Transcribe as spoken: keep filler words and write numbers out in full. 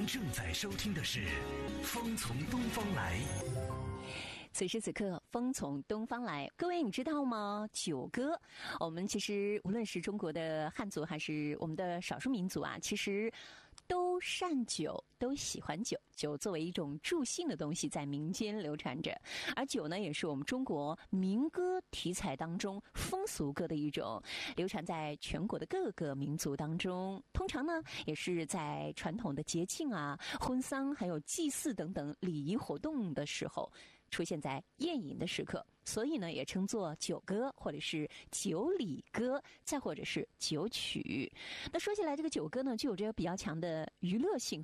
您正在收听的是《风从东方来》。 此时此刻，风从东方来。各位，你知道吗？酒歌，我们其实无论是中国的汉族还是我们的少数民族啊，其实都善酒，都喜欢酒。酒作为一种助兴的东西，在民间流传着。而酒呢，也是我们中国民歌题材当中风俗歌的一种，流传在全国的各个民族当中。通常呢，也是在传统的节庆啊、婚丧还有祭祀等等礼仪活动的时候，出现在宴饮的时刻，所以呢，也称作酒歌，或者是酒礼歌，再或者是酒曲。那说起来，这个酒歌呢，具有着比较强的娱乐性